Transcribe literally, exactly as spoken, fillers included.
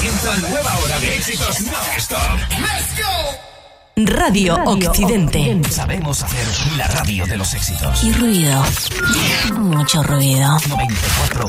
Comienza nueva hora de éxitos non-stop. ¡Let's go! Radio, Radio Occidente. Occidente. Sabemos hacer la radio de los éxitos. Y ruido. Mucho ruido. noventa y cuatro